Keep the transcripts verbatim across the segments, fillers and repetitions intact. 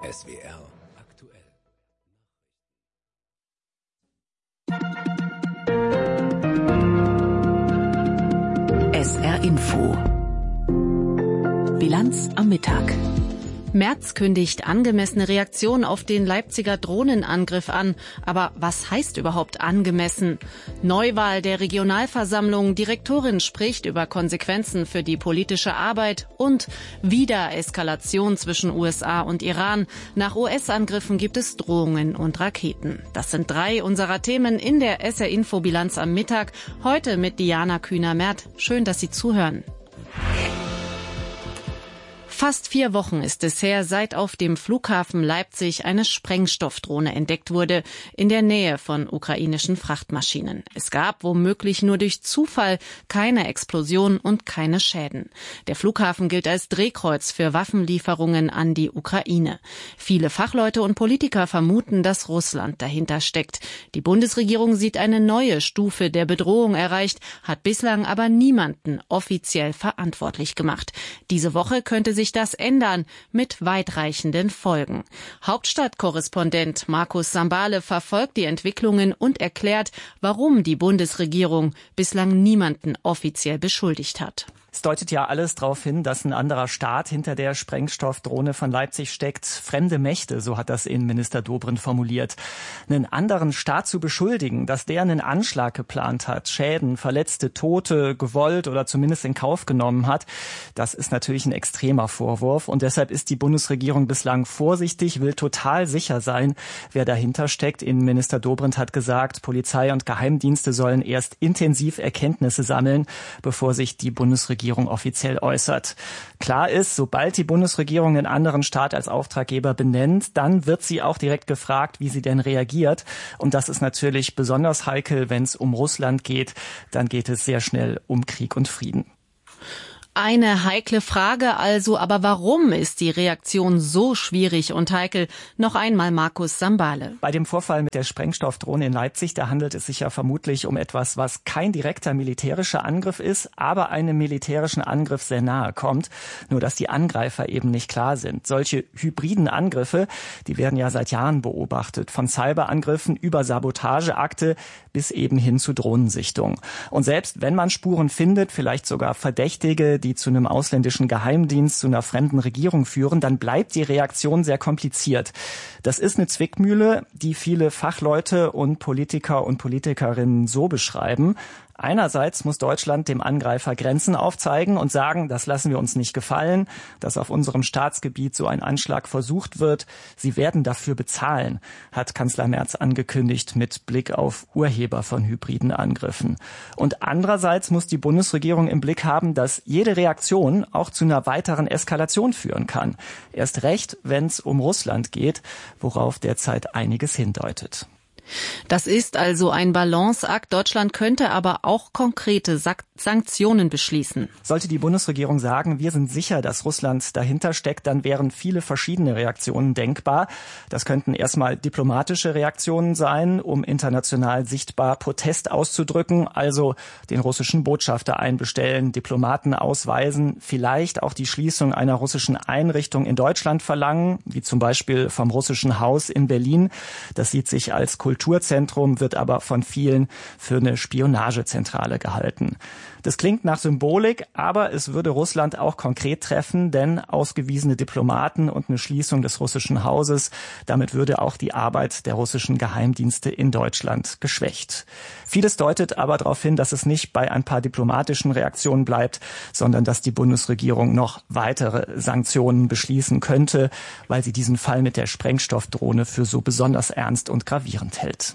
S W R aktuell. S R Info. Bilanz am Mittag. Merz kündigt angemessene Reaktion auf den Leipziger Drohnenangriff an. Aber was heißt überhaupt angemessen? Neuwahl der Regionalversammlung, Direktorin spricht über Konsequenzen für die politische Arbeit und wieder Eskalation zwischen U S A und Iran. Nach U S-Angriffen gibt es Drohungen und Raketen. Das sind drei unserer Themen in der S R-Info Bilanz am Mittag. Heute mit Diana Kühner-Merth. Schön, dass Sie zuhören. Fast vier Wochen ist es her, seit auf dem Flughafen Leipzig eine Sprengstoffdrohne entdeckt wurde, in der Nähe von ukrainischen Frachtmaschinen. Es gab womöglich nur durch Zufall keine Explosion und keine Schäden. Der Flughafen gilt als Drehkreuz für Waffenlieferungen an die Ukraine. Viele Fachleute und Politiker vermuten, dass Russland dahinter steckt. Die Bundesregierung sieht eine neue Stufe der Bedrohung erreicht, hat bislang aber niemanden offiziell verantwortlich gemacht. Diese Woche könnte sich das ändern, mit weitreichenden Folgen. Hauptstadtkorrespondent Markus Sambale verfolgt die Entwicklungen und erklärt, warum die Bundesregierung bislang niemanden offiziell beschuldigt hat. Es deutet ja alles darauf hin, dass ein anderer Staat hinter der Sprengstoffdrohne von Leipzig steckt. Fremde Mächte, so hat das Innenminister Dobrindt formuliert. Einen anderen Staat zu beschuldigen, dass der einen Anschlag geplant hat, Schäden, Verletzte, Tote gewollt oder zumindest in Kauf genommen hat, das ist natürlich ein extremer Vorwurf. Und deshalb ist die Bundesregierung bislang vorsichtig, will total sicher sein, wer dahinter steckt. Innenminister Dobrindt hat gesagt, Polizei und Geheimdienste sollen erst intensiv Erkenntnisse sammeln, bevor sich die Bundesregierung Regierung offiziell äußert. Klar ist, sobald die Bundesregierung einen anderen Staat als Auftraggeber benennt, dann wird sie auch direkt gefragt, wie sie denn reagiert. Und das ist natürlich besonders heikel, wenn es um Russland geht. Dann geht es sehr schnell um Krieg und Frieden. Eine heikle Frage also, aber warum ist die Reaktion so schwierig und heikel? Noch einmal Markus Sambale. Bei dem Vorfall mit der Sprengstoffdrohne in Leipzig, da handelt es sich ja vermutlich um etwas, was kein direkter militärischer Angriff ist, aber einem militärischen Angriff sehr nahe kommt. Nur dass die Angreifer eben nicht klar sind. Solche hybriden Angriffe, die werden ja seit Jahren beobachtet. Von Cyberangriffen über Sabotageakte bis eben hin zu Drohnensichtung. Und selbst wenn man Spuren findet, vielleicht sogar Verdächtige, die zu einem ausländischen Geheimdienst, zu einer fremden Regierung führen, dann bleibt die Reaktion sehr kompliziert. Das ist eine Zwickmühle, die viele Fachleute und Politiker und Politikerinnen so beschreiben. Einerseits muss Deutschland dem Angreifer Grenzen aufzeigen und sagen, das lassen wir uns nicht gefallen, dass auf unserem Staatsgebiet so ein Anschlag versucht wird. Sie werden dafür bezahlen, hat Kanzler Merz angekündigt mit Blick auf Urheber von hybriden Angriffen. Und andererseits muss die Bundesregierung im Blick haben, dass jede Reaktion auch zu einer weiteren Eskalation führen kann. Erst recht, wenn es um Russland geht, worauf derzeit einiges hindeutet. Das ist also ein Balanceakt. Deutschland könnte aber auch konkrete Sanktionen beschließen. Sollte die Bundesregierung sagen, wir sind sicher, dass Russland dahinter steckt, dann wären viele verschiedene Reaktionen denkbar. Das könnten erstmal diplomatische Reaktionen sein, um international sichtbar Protest auszudrücken, also den russischen Botschafter einbestellen, Diplomaten ausweisen, vielleicht auch die Schließung einer russischen Einrichtung in Deutschland verlangen, wie zum Beispiel vom Russischen Haus in Berlin. Das sieht sich als Kultur Kulturzentrum, wird aber von vielen für eine Spionagezentrale gehalten. Das klingt nach Symbolik, aber es würde Russland auch konkret treffen, denn ausgewiesene Diplomaten und eine Schließung des russischen Hauses, damit würde auch die Arbeit der russischen Geheimdienste in Deutschland geschwächt. Vieles deutet aber darauf hin, dass es nicht bei ein paar diplomatischen Reaktionen bleibt, sondern dass die Bundesregierung noch weitere Sanktionen beschließen könnte, weil sie diesen Fall mit der Sprengstoffdrohne für so besonders ernst und gravierend hält.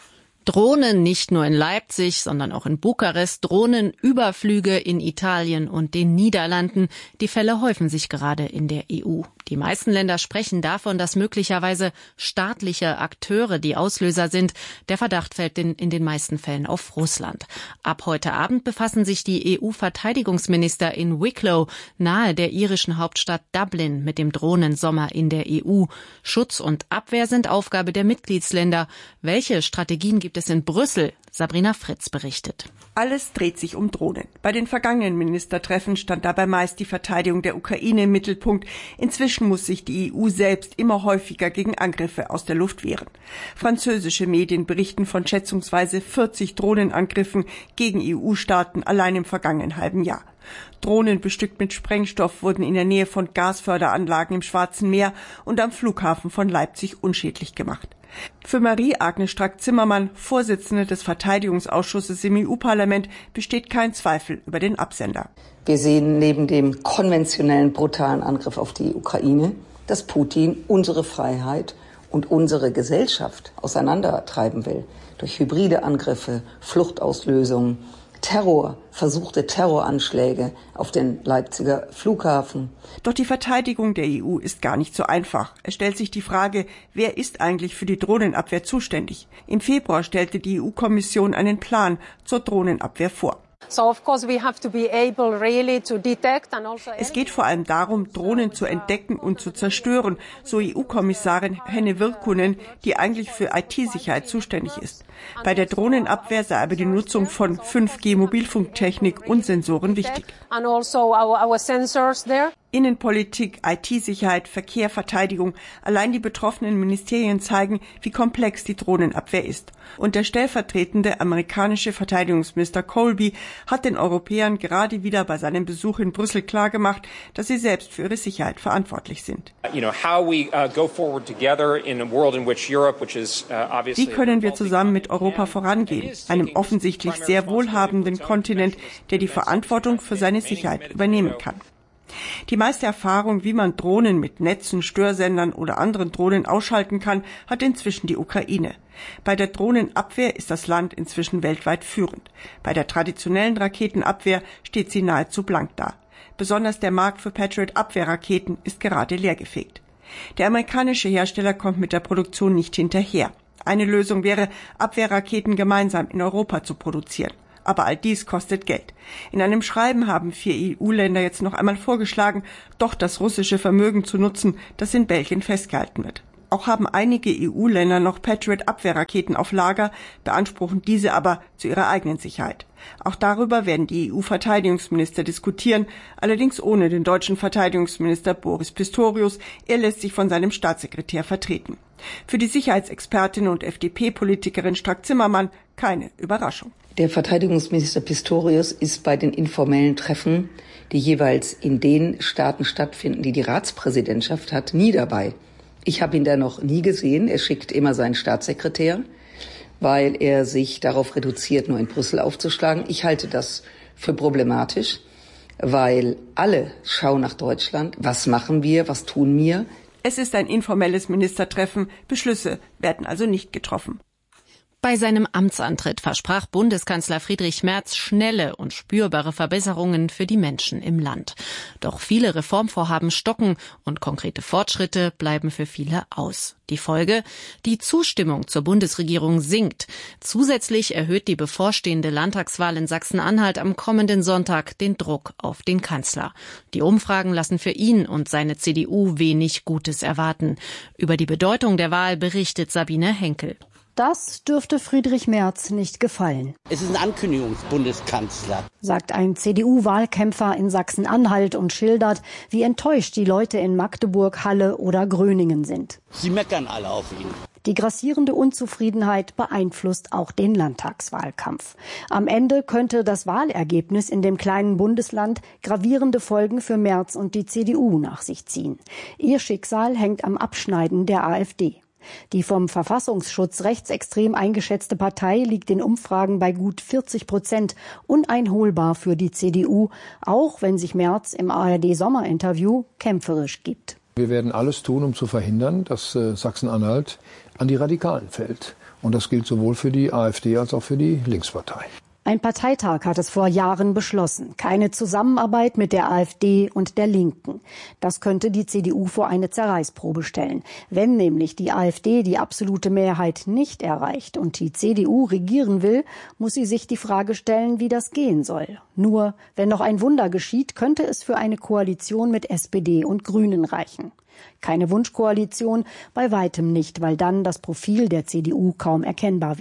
Drohnen nicht nur in Leipzig, sondern auch in Bukarest, Drohnenüberflüge in Italien und den Niederlanden. Die Fälle häufen sich gerade in der E U. Die meisten Länder sprechen davon, dass möglicherweise staatliche Akteure die Auslöser sind. Der Verdacht fällt in, in den meisten Fällen auf Russland. Ab heute Abend befassen sich die E U-Verteidigungsminister in Wicklow, nahe der irischen Hauptstadt Dublin, mit dem Drohnensommer in der E U. Schutz und Abwehr sind Aufgabe der Mitgliedsländer. Welche Strategien gibt es in Brüssel? Sabrina Fritz berichtet. Alles dreht sich um Drohnen. Bei den vergangenen Ministertreffen stand dabei meist die Verteidigung der Ukraine im Mittelpunkt. Inzwischen muss sich die E U selbst immer häufiger gegen Angriffe aus der Luft wehren. Französische Medien berichten von schätzungsweise vierzig Drohnenangriffen gegen E U-Staaten allein im vergangenen halben Jahr. Drohnen bestückt mit Sprengstoff wurden in der Nähe von Gasförderanlagen im Schwarzen Meer und am Flughafen von Leipzig unschädlich gemacht. Für Marie-Agnes Strack-Zimmermann, Vorsitzende des Verteidigungsausschusses im E U-Parlament, besteht kein Zweifel über den Absender. Wir sehen neben dem konventionellen brutalen Angriff auf die Ukraine, dass Putin unsere Freiheit und unsere Gesellschaft auseinandertreiben will. Durch hybride Angriffe, Fluchtauslösungen, Terror, versuchte Terroranschläge auf den Leipziger Flughafen. Doch die Verteidigung der E U ist gar nicht so einfach. Es stellt sich die Frage, wer ist eigentlich für die Drohnenabwehr zuständig? Im Februar stellte die E U-Kommission einen Plan zur Drohnenabwehr vor. Es geht vor allem darum, Drohnen zu entdecken und zu zerstören, so E U-Kommissarin Henna Virkkunen, die eigentlich für I T-Sicherheit zuständig ist. Bei der Drohnenabwehr sei aber die Nutzung von fünf G Mobilfunktechnik und Sensoren wichtig. Innenpolitik, I T-Sicherheit, Verkehr, Verteidigung. Allein die betroffenen Ministerien zeigen, wie komplex die Drohnenabwehr ist. Und der stellvertretende amerikanische Verteidigungsminister Colby hat den Europäern gerade wieder bei seinem Besuch in Brüssel klargemacht, dass sie selbst für ihre Sicherheit verantwortlich sind. Wie können wir zusammen mit Europa vorangehen, einem offensichtlich sehr wohlhabenden Kontinent, der die Verantwortung für seine Sicherheit übernehmen kann? Die meiste Erfahrung, wie man Drohnen mit Netzen, Störsendern oder anderen Drohnen ausschalten kann, hat inzwischen die Ukraine. Bei der Drohnenabwehr ist das Land inzwischen weltweit führend. Bei der traditionellen Raketenabwehr steht sie nahezu blank da. Besonders der Markt für Patriot-Abwehrraketen ist gerade leergefegt. Der amerikanische Hersteller kommt mit der Produktion nicht hinterher. Eine Lösung wäre, Abwehrraketen gemeinsam in Europa zu produzieren. Aber all dies kostet Geld. In einem Schreiben haben vier E U-Länder jetzt noch einmal vorgeschlagen, doch das russische Vermögen zu nutzen, das in Belgien festgehalten wird. Auch haben einige E U-Länder noch Patriot-Abwehrraketen auf Lager, beanspruchen diese aber zu ihrer eigenen Sicherheit. Auch darüber werden die E U-Verteidigungsminister diskutieren, allerdings ohne den deutschen Verteidigungsminister Boris Pistorius. Er lässt sich von seinem Staatssekretär vertreten. Für die Sicherheitsexpertin und F D P-Politikerin Strack-Zimmermann keine Überraschung. Der Verteidigungsminister Pistorius ist bei den informellen Treffen, die jeweils in den Staaten stattfinden, die die Ratspräsidentschaft hat, nie dabei. Ich habe ihn da noch nie gesehen. Er schickt immer seinen Staatssekretär, weil er sich darauf reduziert, nur in Brüssel aufzuschlagen. Ich halte das für problematisch, weil alle schauen nach Deutschland. Was machen wir? Was tun wir? Es ist ein informelles Ministertreffen. Beschlüsse werden also nicht getroffen. Bei seinem Amtsantritt versprach Bundeskanzler Friedrich Merz schnelle und spürbare Verbesserungen für die Menschen im Land. Doch viele Reformvorhaben stocken und konkrete Fortschritte bleiben für viele aus. Die Folge? Die Zustimmung zur Bundesregierung sinkt. Zusätzlich erhöht die bevorstehende Landtagswahl in Sachsen-Anhalt am kommenden Sonntag den Druck auf den Kanzler. Die Umfragen lassen für ihn und seine C D U wenig Gutes erwarten. Über die Bedeutung der Wahl berichtet Sabine Henkel. Das dürfte Friedrich Merz nicht gefallen. Es ist ein Ankündigungsbundeskanzler, sagt ein C D U-Wahlkämpfer in Sachsen-Anhalt und schildert, wie enttäuscht die Leute in Magdeburg, Halle oder Gröningen sind. Sie meckern alle auf ihn. Die grassierende Unzufriedenheit beeinflusst auch den Landtagswahlkampf. Am Ende könnte das Wahlergebnis in dem kleinen Bundesland gravierende Folgen für Merz und die C D U nach sich ziehen. Ihr Schicksal hängt am Abschneiden der AfD. Die vom Verfassungsschutz rechtsextrem eingeschätzte Partei liegt in Umfragen bei gut vierzig Prozent, uneinholbar für die C D U, auch wenn sich Merz im A R D-Sommerinterview kämpferisch gibt. Wir werden alles tun, um zu verhindern, dass äh, Sachsen-Anhalt an die Radikalen fällt. Und das gilt sowohl für die AfD als auch für die Linkspartei. Ein Parteitag hat es vor Jahren beschlossen. Keine Zusammenarbeit mit der AfD und der Linken. Das könnte die C D U vor eine Zerreißprobe stellen. Wenn nämlich die AfD die absolute Mehrheit nicht erreicht und die C D U regieren will, muss sie sich die Frage stellen, wie das gehen soll. Nur, wenn noch ein Wunder geschieht, könnte es für eine Koalition mit S P D und Grünen reichen. Keine Wunschkoalition, bei weitem nicht, weil dann das Profil der C D U kaum erkennbar wäre.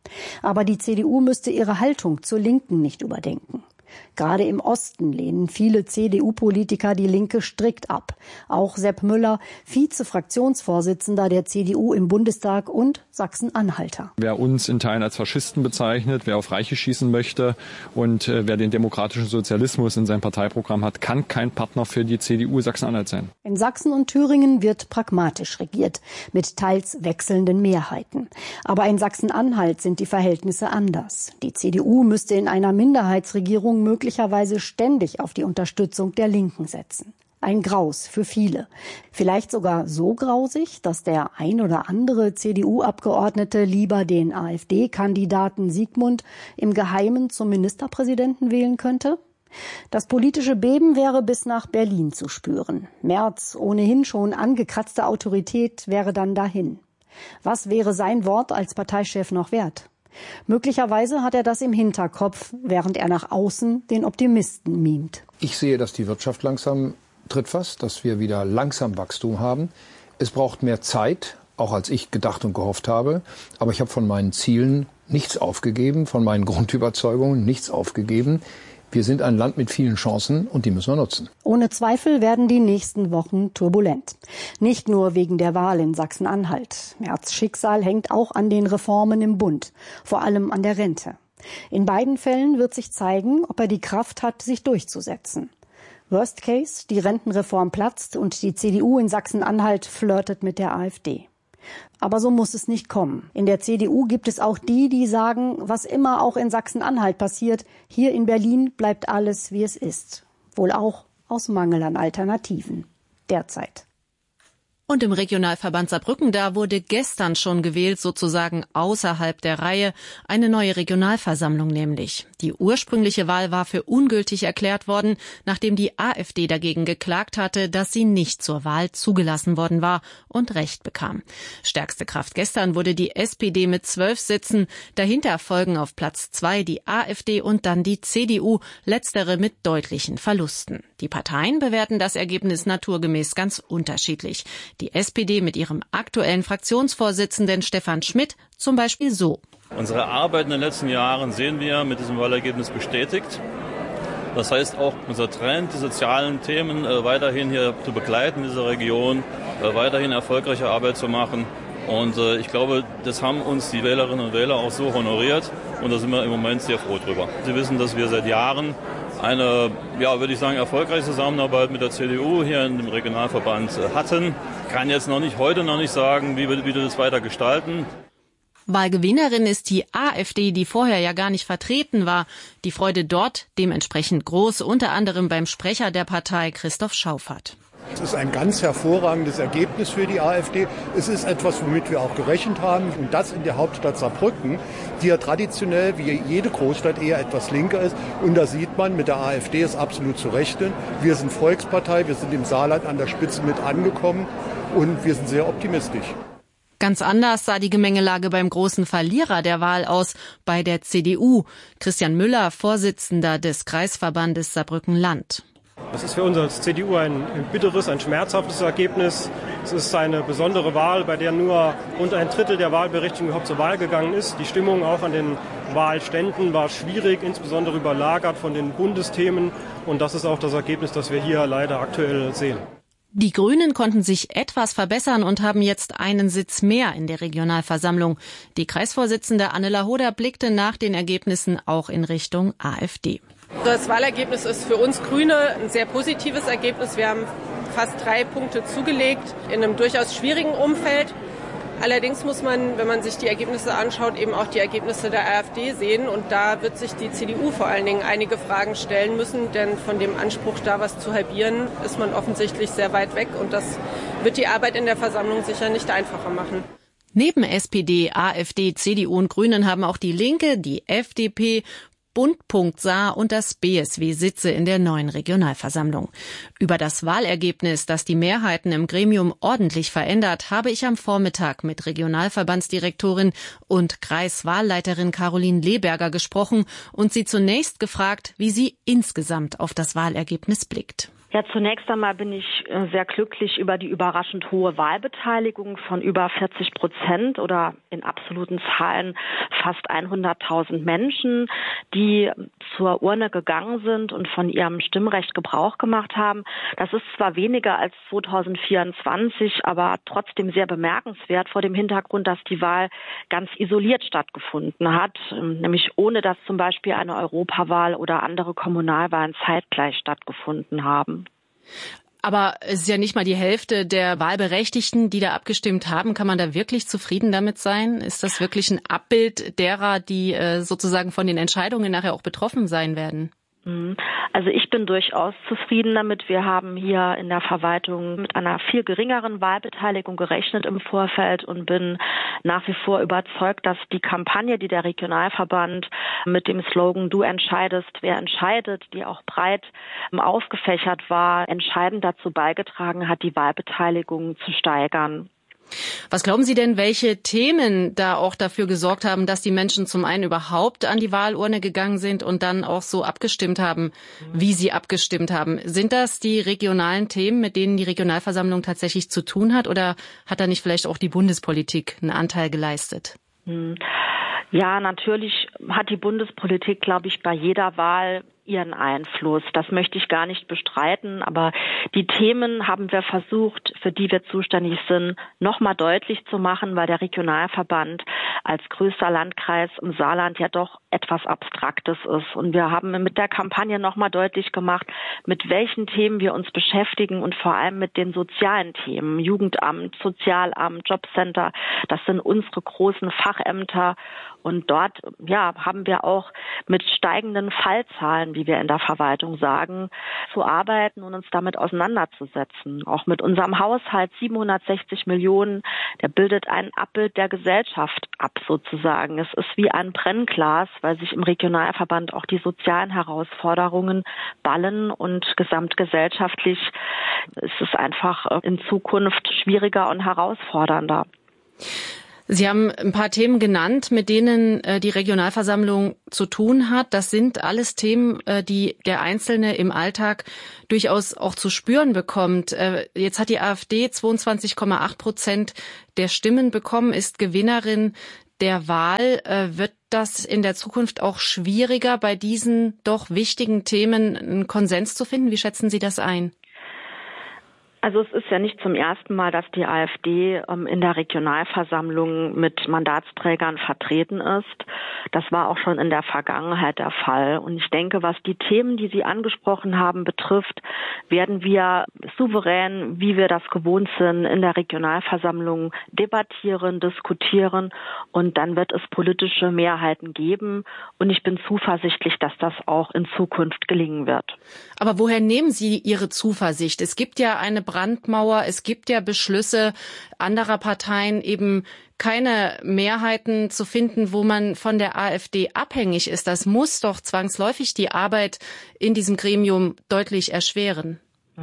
Aber die C D U müsste ihre Haltung zur Linken nicht überdenken. Gerade im Osten lehnen viele C D U-Politiker die Linke strikt ab. Auch Sepp Müller, Vize-Fraktionsvorsitzender der C D U im Bundestag und Sachsen-Anhalter. Wer uns in Teilen als Faschisten bezeichnet, wer auf Reiche schießen möchte und äh, wer den demokratischen Sozialismus in seinem Parteiprogramm hat, kann kein Partner für die C D U Sachsen-Anhalt sein. In Sachsen und Thüringen wird pragmatisch regiert, mit teils wechselnden Mehrheiten. Aber in Sachsen-Anhalt sind die Verhältnisse anders. Die C D U müsste in einer Minderheitsregierung möglicherweise ständig auf die Unterstützung der Linken setzen. Ein Graus für viele. Vielleicht sogar so grausig, dass der ein oder andere C D U-Abgeordnete lieber den AfD-Kandidaten Siegmund im Geheimen zum Ministerpräsidenten wählen könnte? Das politische Beben wäre bis nach Berlin zu spüren. Merz, ohnehin schon angekratzte Autorität, wäre dann dahin. Was wäre sein Wort als Parteichef noch wert? Möglicherweise hat er das im Hinterkopf, während er nach außen den Optimisten mimt. Ich sehe, dass die Wirtschaft langsam tritt fast, dass wir wieder langsam Wachstum haben. Es braucht mehr Zeit, auch als ich gedacht und gehofft habe. Aber ich habe von meinen Zielen nichts aufgegeben, von meinen Grundüberzeugungen nichts aufgegeben. Wir sind ein Land mit vielen Chancen und die müssen wir nutzen. Ohne Zweifel werden die nächsten Wochen turbulent. Nicht nur wegen der Wahl in Sachsen-Anhalt. Merz' Schicksal hängt auch an den Reformen im Bund, vor allem an der Rente. In beiden Fällen wird sich zeigen, ob er die Kraft hat, sich durchzusetzen. Worst Case, die Rentenreform platzt und die C D U in Sachsen-Anhalt flirtet mit der AfD. Aber so muss es nicht kommen. In der C D U gibt es auch die, die sagen, was immer auch in Sachsen-Anhalt passiert, hier in Berlin bleibt alles, wie es ist. Wohl auch aus Mangel an Alternativen. Derzeit. Und im Regionalverband Saarbrücken, da wurde gestern schon gewählt, sozusagen außerhalb der Reihe, eine neue Regionalversammlung nämlich. Die ursprüngliche Wahl war für ungültig erklärt worden, nachdem die AfD dagegen geklagt hatte, dass sie nicht zur Wahl zugelassen worden war und Recht bekam. Stärkste Kraft gestern wurde die S P D mit zwölf Sitzen. Dahinter folgen auf Platz zwei die AfD und dann die C D U, letztere mit deutlichen Verlusten. Die Parteien bewerten das Ergebnis naturgemäß ganz unterschiedlich. Die S P D mit ihrem aktuellen Fraktionsvorsitzenden Stefan Schmidt zum Beispiel so. Unsere Arbeit in den letzten Jahren sehen wir mit diesem Wahlergebnis bestätigt. Das heißt auch unser Trend, die sozialen Themen äh, weiterhin hier zu begleiten in dieser Region, äh, weiterhin erfolgreiche Arbeit zu machen. Und äh, ich glaube, das haben uns die Wählerinnen und Wähler auch so honoriert und da sind wir im Moment sehr froh drüber. Sie wissen, dass wir seit Jahren eine, ja, würde ich sagen, erfolgreiche Zusammenarbeit mit der C D U hier in dem Regionalverband hatten. Ich kann jetzt noch nicht, heute noch nicht sagen, wie wir, wie wir das weiter gestalten. Wahlgewinnerin ist die AfD, die vorher ja gar nicht vertreten war. Die Freude dort dementsprechend groß, unter anderem beim Sprecher der Partei Christoph Schauffert. Es ist ein ganz hervorragendes Ergebnis für die AfD. Es ist etwas, womit wir auch gerechnet haben. Und das in der Hauptstadt Saarbrücken, die ja traditionell wie jede Großstadt eher etwas linker ist. Und da sieht man, mit der AfD ist absolut zu rechnen. Wir sind Volkspartei, wir sind im Saarland an der Spitze mit angekommen und wir sind sehr optimistisch. Ganz anders sah die Gemengelage beim großen Verlierer der Wahl aus, bei der C D U. Christian Müller, Vorsitzender des Kreisverbandes Saarbrücken-Land. Das ist für uns als C D U ein bitteres, ein schmerzhaftes Ergebnis. Es ist eine besondere Wahl, bei der nur rund ein Drittel der Wahlberechtigten überhaupt zur Wahl gegangen ist. Die Stimmung auch an den Wahlständen war schwierig, insbesondere überlagert von den Bundesthemen. Und das ist auch das Ergebnis, das wir hier leider aktuell sehen. Die Grünen konnten sich etwas verbessern und haben jetzt einen Sitz mehr in der Regionalversammlung. Die Kreisvorsitzende Anne Lahoda blickte nach den Ergebnissen auch in Richtung AfD. Das Wahlergebnis ist für uns Grüne ein sehr positives Ergebnis. Wir haben fast drei Punkte zugelegt in einem durchaus schwierigen Umfeld. Allerdings muss man, wenn man sich die Ergebnisse anschaut, eben auch die Ergebnisse der AfD sehen. Und da wird sich die C D U vor allen Dingen einige Fragen stellen müssen. Denn von dem Anspruch, da was zu halbieren, ist man offensichtlich sehr weit weg. Und das wird die Arbeit in der Versammlung sicher nicht einfacher machen. Neben S P D, AfD, C D U und Grünen haben auch die Linke, die F D P, Bund. Saar und das B S W Sitze in der neuen Regionalversammlung. Über das Wahlergebnis, das die Mehrheiten im Gremium ordentlich verändert, habe ich am Vormittag mit Regionalverbandsdirektorin und Kreiswahlleiterin Caroline Leberger gesprochen und sie zunächst gefragt, wie sie insgesamt auf das Wahlergebnis blickt. Ja, zunächst einmal bin ich sehr glücklich über die überraschend hohe Wahlbeteiligung von über vierzig Prozent oder in absoluten Zahlen fast hunderttausend Menschen, die zur Urne gegangen sind und von ihrem Stimmrecht Gebrauch gemacht haben. Das ist zwar weniger als zweitausendvierundzwanzig, aber trotzdem sehr bemerkenswert vor dem Hintergrund, dass die Wahl ganz isoliert stattgefunden hat, nämlich ohne dass zum Beispiel eine Europawahl oder andere Kommunalwahlen zeitgleich stattgefunden haben. Aber es ist ja nicht mal die Hälfte der Wahlberechtigten, die da abgestimmt haben. Kann man da wirklich zufrieden damit sein? Ist das wirklich ein Abbild derer, die äh, sozusagen von den Entscheidungen nachher auch betroffen sein werden? Also ich bin durchaus zufrieden damit. Wir haben hier in der Verwaltung mit einer viel geringeren Wahlbeteiligung gerechnet im Vorfeld und bin nach wie vor überzeugt, dass die Kampagne, die der Regionalverband mit dem Slogan "Du entscheidest, wer entscheidet", die auch breit aufgefächert war, entscheidend dazu beigetragen hat, die Wahlbeteiligung zu steigern. Was glauben Sie denn, welche Themen da auch dafür gesorgt haben, dass die Menschen zum einen überhaupt an die Wahlurne gegangen sind und dann auch so abgestimmt haben, wie sie abgestimmt haben? Sind das die regionalen Themen, mit denen die Regionalversammlung tatsächlich zu tun hat, oder hat da nicht vielleicht auch die Bundespolitik einen Anteil geleistet? Ja, natürlich hat die Bundespolitik, glaube ich, bei jeder Wahl ihren Einfluss. Das möchte ich gar nicht bestreiten, aber die Themen haben wir versucht, für die wir zuständig sind, nochmal deutlich zu machen, weil der Regionalverband als größter Landkreis im Saarland ja doch etwas Abstraktes ist. Und wir haben mit der Kampagne nochmal deutlich gemacht, mit welchen Themen wir uns beschäftigen und vor allem mit den sozialen Themen. Jugendamt, Sozialamt, Jobcenter, das sind unsere großen Fachämter. Und dort, ja, haben wir auch mit steigenden Fallzahlen, wie wir in der Verwaltung sagen, zu arbeiten und uns damit auseinanderzusetzen. Auch mit unserem Haushalt siebenhundertsechzig Millionen, der bildet ein Abbild der Gesellschaft ab sozusagen. Es ist wie ein Brennglas, weil sich im Regionalverband auch die sozialen Herausforderungen ballen und gesamtgesellschaftlich ist es einfach in Zukunft schwieriger und herausfordernder. Sie haben ein paar Themen genannt, mit denen äh, die Regionalversammlung zu tun hat. Das sind alles Themen, äh, die der Einzelne im Alltag durchaus auch zu spüren bekommt. Äh, jetzt hat die AfD zweiundzwanzig Komma acht Prozent der Stimmen bekommen, ist Gewinnerin der Wahl. Äh, wird das in der Zukunft auch schwieriger, bei diesen doch wichtigen Themen einen Konsens zu finden? Wie schätzen Sie das ein? Also es ist ja nicht zum ersten Mal, dass die AfD ähm, in der Regionalversammlung mit Mandatsträgern vertreten ist. Das war auch schon in der Vergangenheit der Fall. Und ich denke, was die Themen, die Sie angesprochen haben, betrifft, werden wir souverän, wie wir das gewohnt sind, in der Regionalversammlung debattieren, diskutieren. Und dann wird es politische Mehrheiten geben. Und ich bin zuversichtlich, dass das auch in Zukunft gelingen wird. Aber woher nehmen Sie Ihre Zuversicht? Es gibt ja eine Brandmauer, es gibt ja Beschlüsse anderer Parteien, eben keine Mehrheiten zu finden, wo man von der AfD abhängig ist. Das muss doch zwangsläufig die Arbeit in diesem Gremium deutlich erschweren.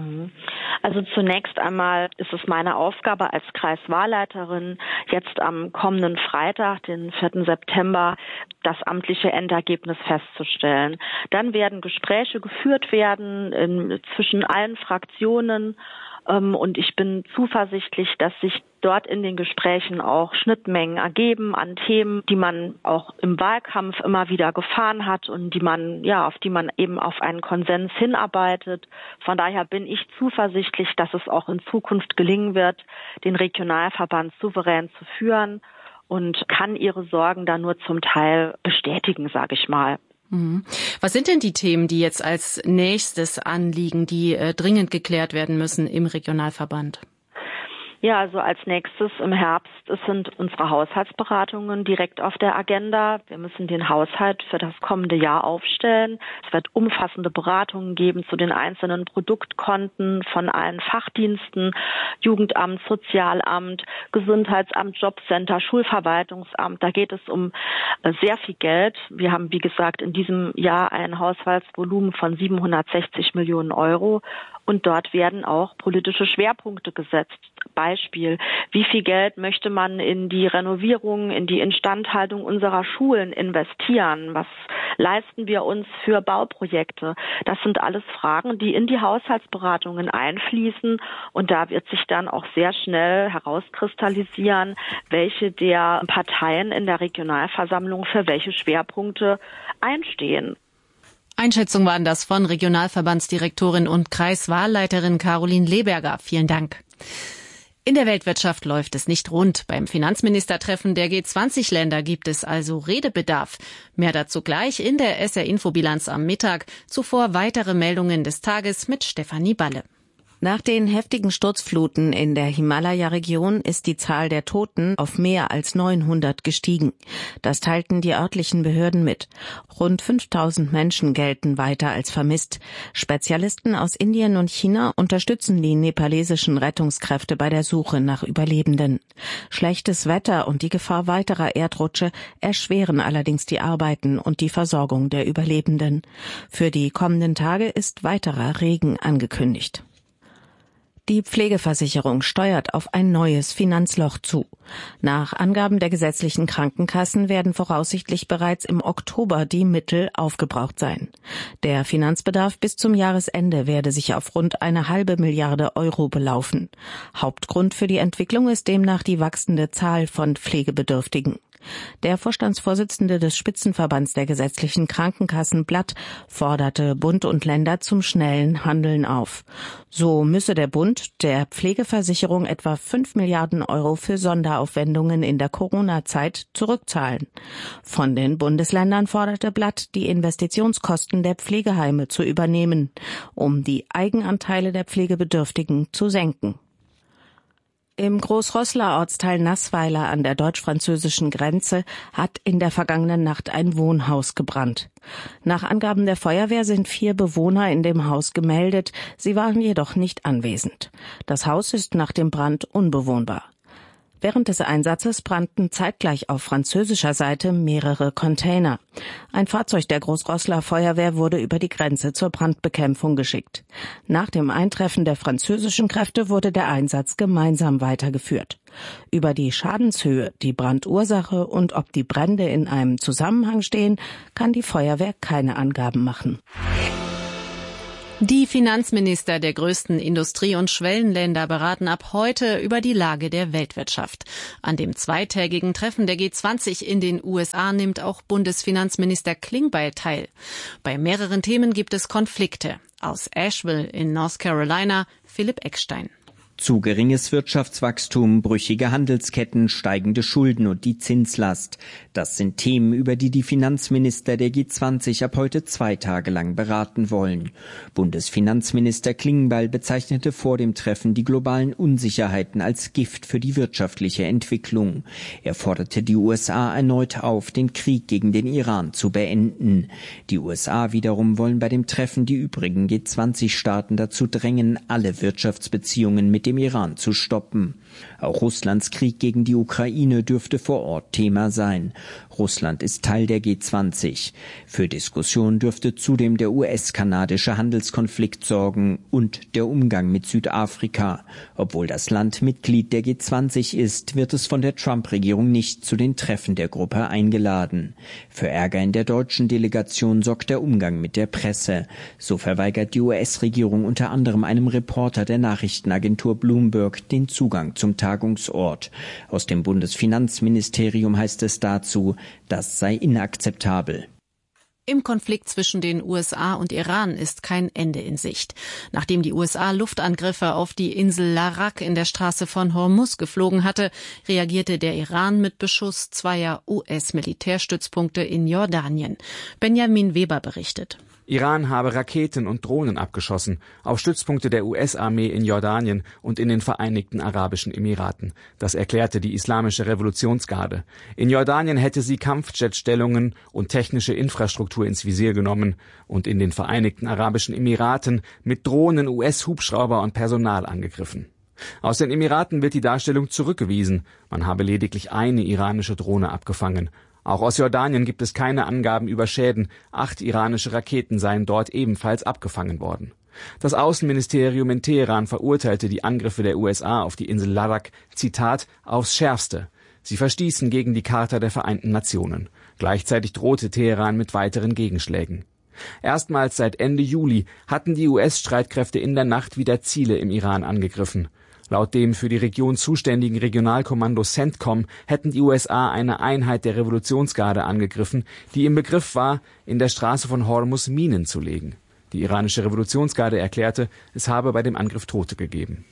Also zunächst einmal ist es meine Aufgabe als Kreiswahlleiterin, jetzt am kommenden Freitag, den vierten September, das amtliche Endergebnis festzustellen. Dann werden Gespräche geführt werden in, zwischen allen Fraktionen. Und ich bin zuversichtlich, dass sich dort in den Gesprächen auch Schnittmengen ergeben an Themen, die man auch im Wahlkampf immer wieder gefahren hat und die man, ja, auf die man eben auf einen Konsens hinarbeitet. Von daher bin ich zuversichtlich, dass es auch in Zukunft gelingen wird, den Regionalverband souverän zu führen und kann Ihre Sorgen da nur zum Teil bestätigen, sage ich mal. Was sind denn die Themen, die jetzt als nächstes anliegen, die äh, dringend geklärt werden müssen im Regionalverband? Ja, also als nächstes im Herbst sind unsere Haushaltsberatungen direkt auf der Agenda. Wir müssen den Haushalt für das kommende Jahr aufstellen. Es wird umfassende Beratungen geben zu den einzelnen Produktkonten von allen Fachdiensten, Jugendamt, Sozialamt, Gesundheitsamt, Jobcenter, Schulverwaltungsamt. Da geht es um sehr viel Geld. Wir haben, wie gesagt, in diesem Jahr ein Haushaltsvolumen von siebenhundertsechzig Millionen Euro. Und dort werden auch politische Schwerpunkte gesetzt. Beispiel, wie viel Geld möchte man in die Renovierung, in die Instandhaltung unserer Schulen investieren? Was leisten wir uns für Bauprojekte? Das sind alles Fragen, die in die Haushaltsberatungen einfließen. Und da wird sich dann auch sehr schnell herauskristallisieren, welche der Parteien in der Regionalversammlung für welche Schwerpunkte einstehen. Einschätzungen waren das von Regionalverbandsdirektorin und Kreiswahlleiterin Caroline Leberger. Vielen Dank. In der Weltwirtschaft läuft es nicht rund. Beim Finanzministertreffen der G zwanzig Länder gibt es also Redebedarf. Mehr dazu gleich in der S R-Infobilanz am Mittag. Zuvor weitere Meldungen des Tages mit Stefanie Balle. Nach den heftigen Sturzfluten in der Himalaya-Region ist die Zahl der Toten auf mehr als neunhundert gestiegen. Das teilten die örtlichen Behörden mit. Rund fünftausend Menschen gelten weiter als vermisst. Spezialisten aus Indien und China unterstützen die nepalesischen Rettungskräfte bei der Suche nach Überlebenden. Schlechtes Wetter und die Gefahr weiterer Erdrutsche erschweren allerdings die Arbeiten und die Versorgung der Überlebenden. Für die kommenden Tage ist weiterer Regen angekündigt. Die Pflegeversicherung steuert auf ein neues Finanzloch zu. Nach Angaben der gesetzlichen Krankenkassen werden voraussichtlich bereits im Oktober die Mittel aufgebraucht sein. Der Finanzbedarf bis zum Jahresende werde sich auf rund eine halbe Milliarde Euro belaufen. Hauptgrund für die Entwicklung ist demnach die wachsende Zahl von Pflegebedürftigen. Der Vorstandsvorsitzende des Spitzenverbands der gesetzlichen Krankenkassen Blatt forderte Bund und Länder zum schnellen Handeln auf. So müsse der Bund der Pflegeversicherung etwa fünf Milliarden Euro für Sonderaufwendungen in der Corona-Zeit zurückzahlen. Von den Bundesländern forderte Blatt, die Investitionskosten der Pflegeheime zu übernehmen, um die Eigenanteile der Pflegebedürftigen zu senken. Im Großroßler Ortsteil Naßweiler an der deutsch-französischen Grenze hat in der vergangenen Nacht ein Wohnhaus gebrannt. Nach Angaben der Feuerwehr sind vier Bewohner in dem Haus gemeldet, sie waren jedoch nicht anwesend. Das Haus ist nach dem Brand unbewohnbar. Während des Einsatzes brannten zeitgleich auf französischer Seite mehrere Container. Ein Fahrzeug der Großroßler Feuerwehr wurde über die Grenze zur Brandbekämpfung geschickt. Nach dem Eintreffen der französischen Kräfte wurde der Einsatz gemeinsam weitergeführt. Über die Schadenshöhe, die Brandursache und ob die Brände in einem Zusammenhang stehen, kann die Feuerwehr keine Angaben machen. Die Finanzminister der größten Industrie- und Schwellenländer beraten ab heute über die Lage der Weltwirtschaft. An dem zweitägigen Treffen der G zwanzig in den U S A nimmt auch Bundesfinanzminister Klingbeil teil. Bei mehreren Themen gibt es Konflikte. Aus Asheville in North Carolina, Philipp Eckstein. Zu geringes Wirtschaftswachstum, brüchige Handelsketten, steigende Schulden und die Zinslast. Das sind Themen, über die die Finanzminister der G zwanzig ab heute zwei Tage lang beraten wollen. Bundesfinanzminister Klingbeil bezeichnete vor dem Treffen die globalen Unsicherheiten als Gift für die wirtschaftliche Entwicklung. Er forderte die U S A erneut auf, den Krieg gegen den Iran zu beenden. Die U S A wiederum wollen bei dem Treffen die übrigen G zwanzig Staaten dazu drängen, alle Wirtschaftsbeziehungen mit dem Iran zu stoppen. Auch Russlands Krieg gegen die Ukraine dürfte vor Ort Thema sein. Russland ist Teil der G zwanzig. Für Diskussion dürfte zudem der U S-kanadische Handelskonflikt sorgen und der Umgang mit Südafrika. Obwohl das Land Mitglied der G zwanzig ist, wird es von der Trump-Regierung nicht zu den Treffen der Gruppe eingeladen. Für Ärger in der deutschen Delegation sorgt der Umgang mit der Presse. So verweigert die U S-Regierung unter anderem einem Reporter der Nachrichtenagentur Bloomberg den Zugang zum Tagungsort. Aus dem Bundesfinanzministerium heißt es dazu, das sei inakzeptabel. Im Konflikt zwischen den U S A und Iran ist kein Ende in Sicht. Nachdem die U S A Luftangriffe auf die Insel Larak in der Straße von Hormuz geflogen hatte, reagierte der Iran mit Beschuss zweier U S-Militärstützpunkte in Jordanien. Benjamin Weber berichtet. Iran habe Raketen und Drohnen abgeschossen auf Stützpunkte der U S-Armee in Jordanien und in den Vereinigten Arabischen Emiraten. Das erklärte die Islamische Revolutionsgarde. In Jordanien hätte sie Kampfjetstellungen und technische Infrastruktur ins Visier genommen und in den Vereinigten Arabischen Emiraten mit Drohnen U S-Hubschrauber und Personal angegriffen. Aus den Emiraten wird die Darstellung zurückgewiesen. Man habe lediglich eine iranische Drohne abgefangen. Auch aus Jordanien gibt es keine Angaben über Schäden. Acht iranische Raketen seien dort ebenfalls abgefangen worden. Das Außenministerium in Teheran verurteilte die Angriffe der U S A auf die Insel Ladakh, Zitat, aufs Schärfste. Sie verstießen gegen die Charta der Vereinten Nationen. Gleichzeitig drohte Teheran mit weiteren Gegenschlägen. Erstmals seit Ende Juli hatten die U S-Streitkräfte in der Nacht wieder Ziele im Iran angegriffen. Laut dem für die Region zuständigen Regionalkommando CENTCOM hätten die U S A eine Einheit der Revolutionsgarde angegriffen, die im Begriff war, in der Straße von Hormuz Minen zu legen. Die iranische Revolutionsgarde erklärte, es habe bei dem Angriff Tote gegeben.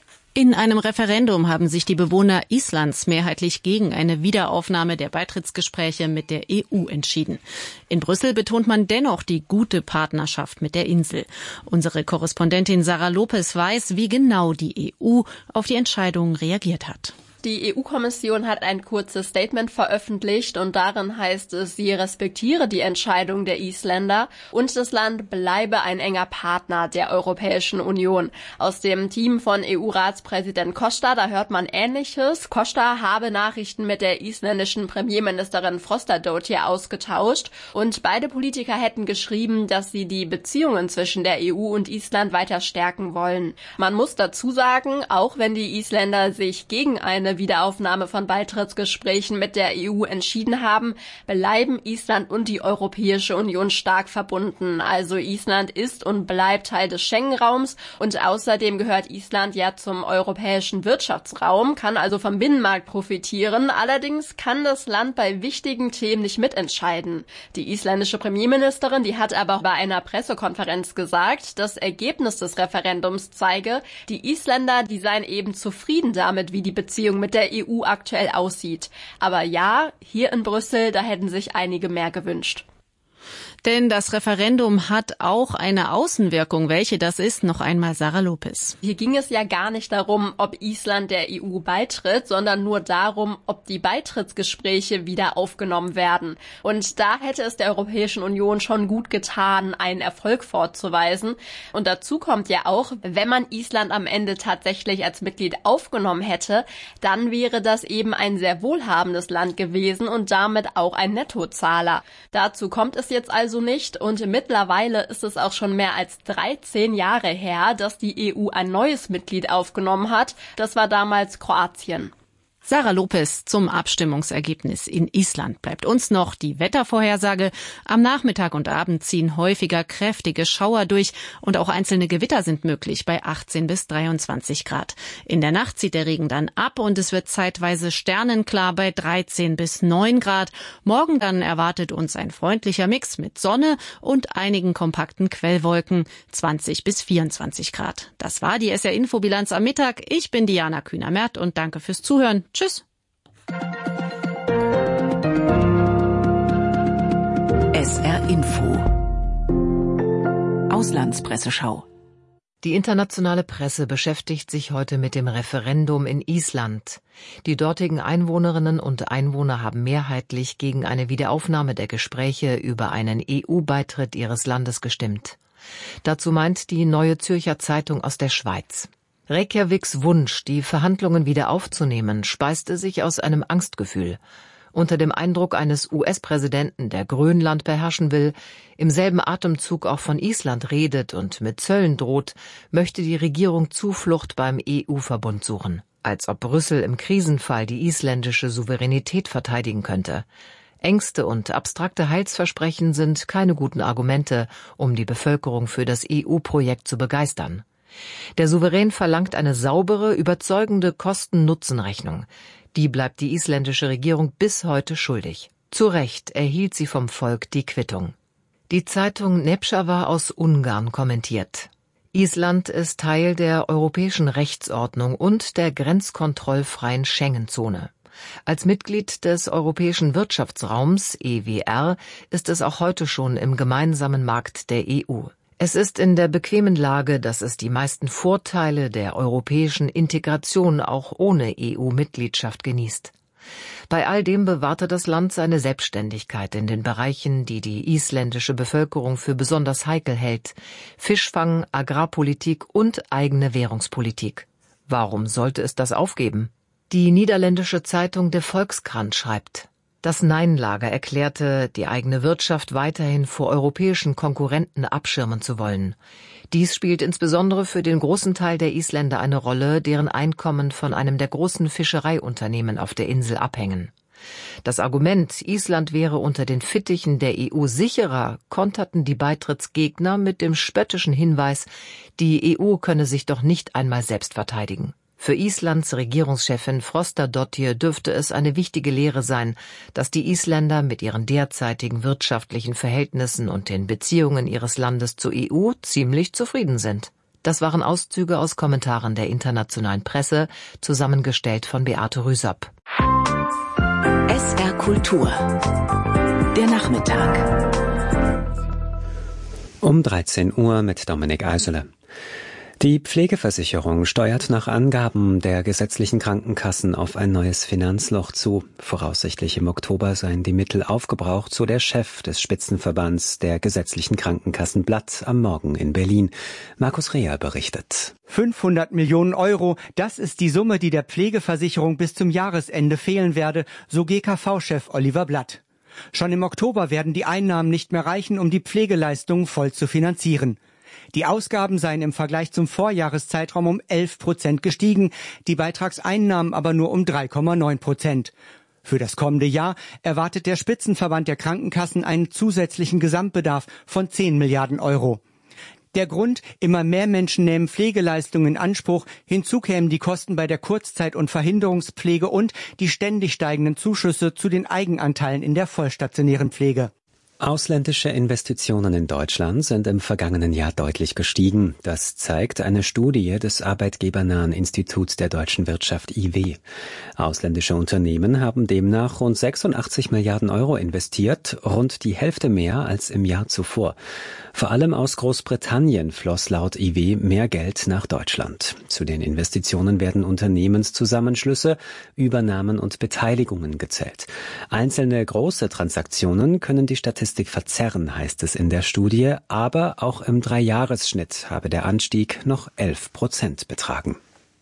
In einem Referendum haben sich die Bewohner Islands mehrheitlich gegen eine Wiederaufnahme der Beitrittsgespräche mit der E U entschieden. In Brüssel betont man dennoch die gute Partnerschaft mit der Insel. Unsere Korrespondentin Sarah Lopez weiß, wie genau die E U auf die Entscheidung reagiert hat. Die E U-Kommission hat ein kurzes Statement veröffentlicht und darin heißt es, sie respektiere die Entscheidung der Isländer und das Land bleibe ein enger Partner der Europäischen Union. Aus dem Team von E U-Ratspräsident Costa, da hört man Ähnliches. Costa habe Nachrichten mit der isländischen Premierministerin Frostadóttir ausgetauscht und beide Politiker hätten geschrieben, dass sie die Beziehungen zwischen der E U und Island weiter stärken wollen. Man muss dazu sagen, auch wenn die Isländer sich gegen eine Wiederaufnahme von Beitrittsgesprächen mit der E U entschieden haben, bleiben Island und die Europäische Union stark verbunden. Also Island ist und bleibt Teil des Schengen-Raums und außerdem gehört Island ja zum europäischen Wirtschaftsraum, kann also vom Binnenmarkt profitieren. Allerdings kann das Land bei wichtigen Themen nicht mitentscheiden. Die isländische Premierministerin, die hat aber bei einer Pressekonferenz gesagt, das Ergebnis des Referendums zeige, die Isländer, die seien eben zufrieden damit, wie die Beziehung mit der E U aktuell aussieht. Aber ja, hier in Brüssel, da hätten sich einige mehr gewünscht. Denn das Referendum hat auch eine Außenwirkung. Welche das ist, noch einmal Sarah Lopez. Hier ging es ja gar nicht darum, ob Island der E U beitritt, sondern nur darum, ob die Beitrittsgespräche wieder aufgenommen werden. Und da hätte es der Europäischen Union schon gut getan, einen Erfolg vorzuweisen. Und dazu kommt ja auch, wenn man Island am Ende tatsächlich als Mitglied aufgenommen hätte, dann wäre das eben ein sehr wohlhabendes Land gewesen und damit auch ein Nettozahler. Dazu kommt es jetzt also nicht und mittlerweile ist es auch schon mehr als dreizehn Jahre her, dass die E U ein neues Mitglied aufgenommen hat. Das war damals Kroatien. Sarah Lopez zum Abstimmungsergebnis in Island. Bleibt uns noch die Wettervorhersage. Am Nachmittag und Abend ziehen häufiger kräftige Schauer durch und auch einzelne Gewitter sind möglich bei achtzehn bis dreiundzwanzig Grad. In der Nacht zieht der Regen dann ab und es wird zeitweise sternenklar bei dreizehn bis neun Grad. Morgen dann erwartet uns ein freundlicher Mix mit Sonne und einigen kompakten Quellwolken, zwanzig bis vierundzwanzig Grad. Das war die S R-Infobilanz am Mittag. Ich bin Diana Kühner-Merth und danke fürs Zuhören. Tschüss. S R Info Auslandspresseschau. Die internationale Presse beschäftigt sich heute mit dem Referendum in Island. Die dortigen Einwohnerinnen und Einwohner haben mehrheitlich gegen eine Wiederaufnahme der Gespräche über einen E U-Beitritt ihres Landes gestimmt. Dazu meint die Neue Zürcher Zeitung aus der Schweiz. Reykjaviks Wunsch, die Verhandlungen wieder aufzunehmen, speiste sich aus einem Angstgefühl. Unter dem Eindruck eines U S-Präsidenten, der Grönland beherrschen will, im selben Atemzug auch von Island redet und mit Zöllen droht, möchte die Regierung Zuflucht beim E U-Verbund suchen. Als ob Brüssel im Krisenfall die isländische Souveränität verteidigen könnte. Ängste und abstrakte Heilsversprechen sind keine guten Argumente, um die Bevölkerung für das E U-Projekt zu begeistern. Der Souverän verlangt eine saubere, überzeugende Kosten-Nutzen-Rechnung. Die bleibt die isländische Regierung bis heute schuldig. Zu Recht erhielt sie vom Volk die Quittung. Die Zeitung Nepšava aus Ungarn kommentiert: Island ist Teil der europäischen Rechtsordnung und der grenzkontrollfreien Schengen-Zone. Als Mitglied des Europäischen Wirtschaftsraums E W R ist es auch heute schon im gemeinsamen Markt der E U. Es ist in der bequemen Lage, dass es die meisten Vorteile der europäischen Integration auch ohne E U-Mitgliedschaft genießt. Bei all dem bewahrte das Land seine Selbstständigkeit in den Bereichen, die die isländische Bevölkerung für besonders heikel hält: Fischfang, Agrarpolitik und eigene Währungspolitik. Warum sollte es das aufgeben? Die niederländische Zeitung De Volkskrant schreibt: Das Nein-Lager erklärte, die eigene Wirtschaft weiterhin vor europäischen Konkurrenten abschirmen zu wollen. Dies spielt insbesondere für den großen Teil der Isländer eine Rolle, deren Einkommen von einem der großen Fischereiunternehmen auf der Insel abhängen. Das Argument, Island wäre unter den Fittichen der E U sicherer, konterten die Beitrittsgegner mit dem spöttischen Hinweis, die E U könne sich doch nicht einmal selbst verteidigen. Für Islands Regierungschefin Frostadóttir dürfte es eine wichtige Lehre sein, dass die Isländer mit ihren derzeitigen wirtschaftlichen Verhältnissen und den Beziehungen ihres Landes zur E U ziemlich zufrieden sind. Das waren Auszüge aus Kommentaren der internationalen Presse, zusammengestellt von Beate Rüsop. S R Kultur. Der Nachmittag. Um dreizehn Uhr mit Dominik Eisele. Die Pflegeversicherung steuert nach Angaben der gesetzlichen Krankenkassen auf ein neues Finanzloch zu. Voraussichtlich im Oktober seien die Mittel aufgebraucht, so der Chef des Spitzenverbands der gesetzlichen Krankenkassen Blatt am Morgen in Berlin. Markus Reher berichtet. fünfhundert Millionen Euro, das ist die Summe, die der Pflegeversicherung bis zum Jahresende fehlen werde, so G K V-Chef Oliver Blatt. Schon im Oktober werden die Einnahmen nicht mehr reichen, um die Pflegeleistungen voll zu finanzieren. Die Ausgaben seien im Vergleich zum Vorjahreszeitraum um elf Prozent gestiegen, die Beitragseinnahmen aber nur um drei Komma neun Prozent. Für das kommende Jahr erwartet der Spitzenverband der Krankenkassen einen zusätzlichen Gesamtbedarf von zehn Milliarden Euro. Der Grund, immer mehr Menschen nehmen Pflegeleistungen in Anspruch, hinzu kämen die Kosten bei der Kurzzeit- und Verhinderungspflege und die ständig steigenden Zuschüsse zu den Eigenanteilen in der vollstationären Pflege. Ausländische Investitionen in Deutschland sind im vergangenen Jahr deutlich gestiegen. Das zeigt eine Studie des arbeitgebernahen Instituts der deutschen Wirtschaft I W. Ausländische Unternehmen haben demnach rund sechsundachtzig Milliarden Euro investiert, rund die Hälfte mehr als im Jahr zuvor. Vor allem aus Großbritannien floss laut I W mehr Geld nach Deutschland. Zu den Investitionen werden Unternehmenszusammenschlüsse, Übernahmen und Beteiligungen gezählt. Einzelne große Transaktionen können die Statistik verzerren, heißt es in der Studie, aber auch im Dreijahresschnitt habe der Anstieg noch elf Prozent betragen.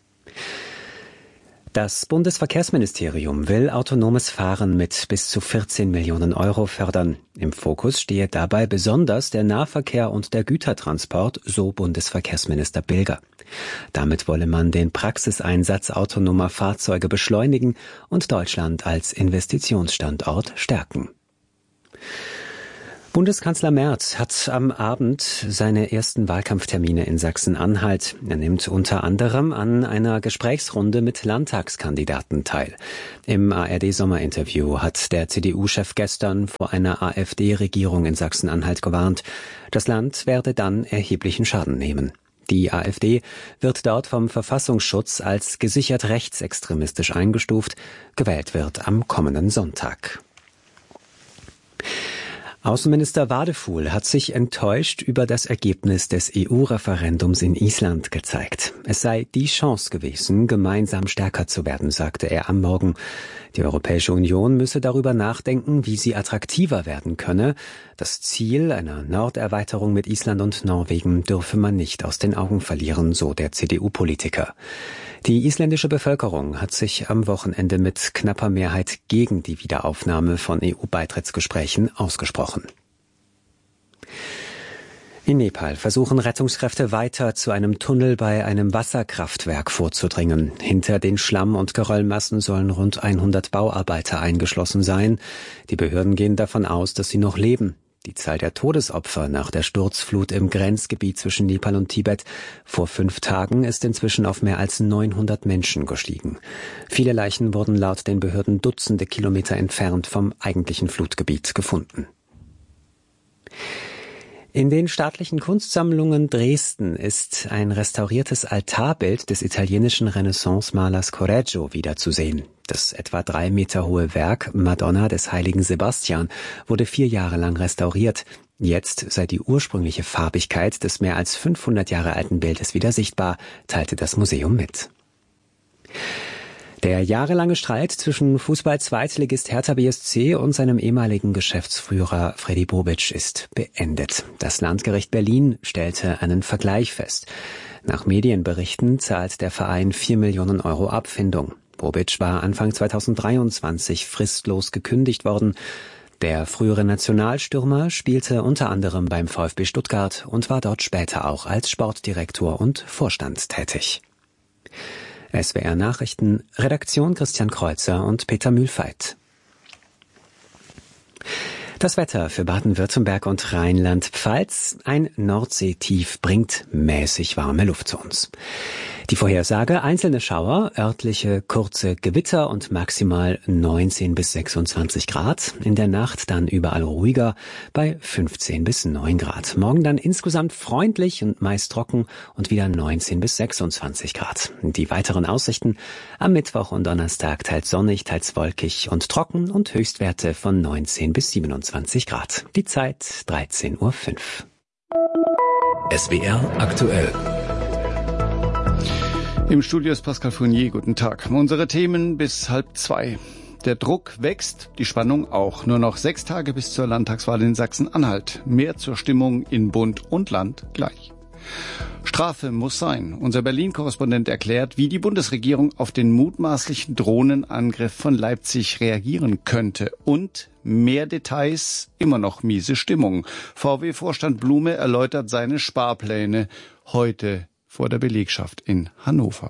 Das Bundesverkehrsministerium will autonomes Fahren mit bis zu vierzehn Millionen Euro fördern. Im Fokus stehe dabei besonders der Nahverkehr und der Gütertransport, so Bundesverkehrsminister Bilger. Damit wolle man den Praxiseinsatz autonomer Fahrzeuge beschleunigen und Deutschland als Investitionsstandort stärken. Bundeskanzler Merz hat am Abend seine ersten Wahlkampftermine in Sachsen-Anhalt. Er nimmt unter anderem an einer Gesprächsrunde mit Landtagskandidaten teil. Im A R D-Sommerinterview hat der C D U-Chef gestern vor einer A f D-Regierung in Sachsen-Anhalt gewarnt. Das Land werde dann erheblichen Schaden nehmen. Die A f D wird dort vom Verfassungsschutz als gesichert rechtsextremistisch eingestuft. Gewählt wird am kommenden Sonntag. Außenminister Wadefuhl hat sich enttäuscht über das Ergebnis des E U-Referendums in Island gezeigt. Es sei die Chance gewesen, gemeinsam stärker zu werden, sagte er am Morgen. Die Europäische Union müsse darüber nachdenken, wie sie attraktiver werden könne. Das Ziel einer Norderweiterung mit Island und Norwegen dürfe man nicht aus den Augen verlieren, so der C D U-Politiker. Die isländische Bevölkerung hat sich am Wochenende mit knapper Mehrheit gegen die Wiederaufnahme von E U-Beitrittsgesprächen ausgesprochen. In Nepal versuchen Rettungskräfte weiter zu einem Tunnel bei einem Wasserkraftwerk vorzudringen. Hinter den Schlamm- und Geröllmassen sollen rund hundert Bauarbeiter eingeschlossen sein. Die Behörden gehen davon aus, dass sie noch leben. Die Zahl der Todesopfer nach der Sturzflut im Grenzgebiet zwischen Nepal und Tibet vor fünf Tagen ist inzwischen auf mehr als neunhundert Menschen gestiegen. Viele Leichen wurden laut den Behörden Dutzende Kilometer entfernt vom eigentlichen Flutgebiet gefunden. In den staatlichen Kunstsammlungen Dresden ist ein restauriertes Altarbild des italienischen Renaissance-Malers Correggio wiederzusehen. Das etwa drei Meter hohe Werk Madonna des heiligen Sebastian wurde vier Jahre lang restauriert. Jetzt sei die ursprüngliche Farbigkeit des mehr als fünfhundert Jahre alten Bildes wieder sichtbar, teilte das Museum mit. Der jahrelange Streit zwischen Fußball-Zweitligist Hertha B S C und seinem ehemaligen Geschäftsführer Freddy Bobic ist beendet. Das Landgericht Berlin stellte einen Vergleich fest. Nach Medienberichten zahlt der Verein vier Millionen Euro Abfindung. Bobic war Anfang zweitausenddreiundzwanzig fristlos gekündigt worden. Der frühere Nationalstürmer spielte unter anderem beim VfB Stuttgart und war dort später auch als Sportdirektor und Vorstand tätig. S W R Nachrichten, Redaktion Christian Kreuzer und Peter Mühlfeit. Das Wetter für Baden-Württemberg und Rheinland-Pfalz. Ein Nordseetief bringt mäßig warme Luft zu uns. Die Vorhersage: einzelne Schauer, örtliche kurze Gewitter und maximal neunzehn bis sechsundzwanzig Grad. In der Nacht dann überall ruhiger bei fünfzehn bis neun Grad. Morgen dann insgesamt freundlich und meist trocken und wieder neunzehn bis sechsundzwanzig Grad. Die weiteren Aussichten: am Mittwoch und Donnerstag teils sonnig, teils wolkig und trocken und Höchstwerte von neunzehn bis siebenundzwanzig Grad. Die Zeit dreizehn Uhr fünf. S W R aktuell. Im Studio ist Pascal Fournier. Guten Tag. Unsere Themen bis halb zwei. Der Druck wächst, die Spannung auch. Nur noch sechs Tage bis zur Landtagswahl in Sachsen-Anhalt. Mehr zur Stimmung in Bund und Land gleich. Strafe muss sein. Unser Berlin-Korrespondent erklärt, wie die Bundesregierung auf den mutmaßlichen Drohnenangriff von Leipzig reagieren könnte. Und mehr Details, immer noch miese Stimmung. V W-Vorstand Blume erläutert seine Sparpläne heute vor der Belegschaft in Hannover.